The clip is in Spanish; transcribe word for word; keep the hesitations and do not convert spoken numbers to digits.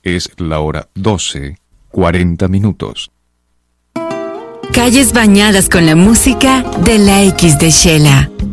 Es la hora doce, cuarenta minutos. Calles bañadas con la música de la X de Shela.